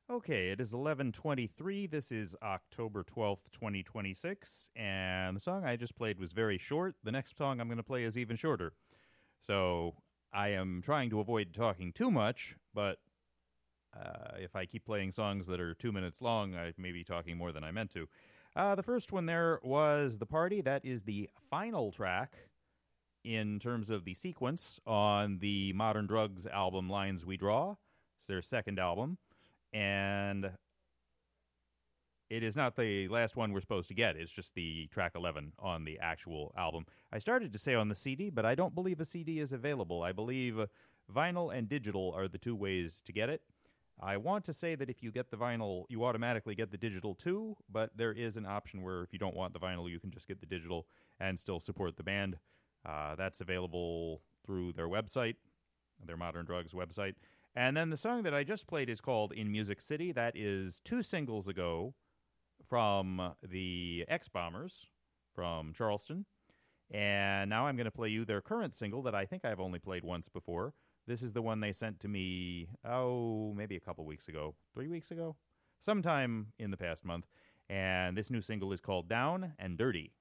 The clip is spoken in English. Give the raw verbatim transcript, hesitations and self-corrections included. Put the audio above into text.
Okay, it is eleven twenty-three. This is October twelfth, twenty twenty-six, and the song I just played was very short. The next song I'm going to play is even shorter. So I am trying to avoid talking too much, but uh, if I keep playing songs that are two minutes long, I may be talking more than I meant to. Uh, the first one there was The Party. That is the final track in terms of the sequence on the Modern Drugs album Lines We Draw. It's their second album. And it is not the last one we're supposed to get. It's just the track eleven on the actual album. I started to say on the C D, but I don't believe a C D is available. I believe vinyl and digital are the two ways to get it. I want to say that if you get the vinyl, you automatically get the digital too, but there is an option where if you don't want the vinyl, you can just get the digital and still support the band. Uh, that's available through their website, their Modern Drugs website. And then the song that I just played is called In Music City. That is two singles ago from the X-Bombers from Charleston. And now I'm going to play you their current single that I think I've only played once before. This is the one they sent to me, oh, maybe a couple weeks ago. Three weeks ago? Sometime in the past month. And this new single is called Down and Dirty.